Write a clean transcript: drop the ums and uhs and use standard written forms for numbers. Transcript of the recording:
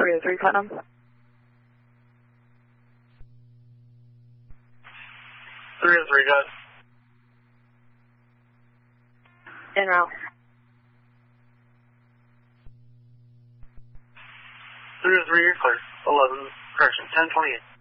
303 Putnam. 303, got it. En route. 303, you're clear. 11, correction, 1028.